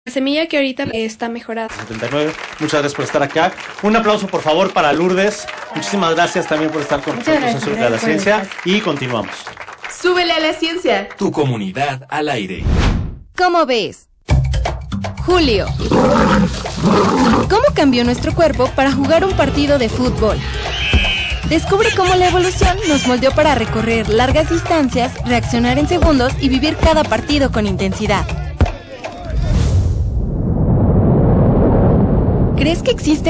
La semilla que ahorita está mejorada. 79. Muchas gracias por estar acá. Un aplauso, por favor, para Lourdes. Muchísimas gracias también por estar con nosotros en Súbele a la Ciencia. Y continuamos. Súbele a la Ciencia. Tu comunidad al aire. ¿Cómo ves? Julio. ¿Cómo cambió nuestro cuerpo para jugar un partido de fútbol? Descubre cómo la evolución nos moldeó para recorrer largas distancias, reaccionar en segundos y vivir cada partido con intensidad. ¿Crees que existe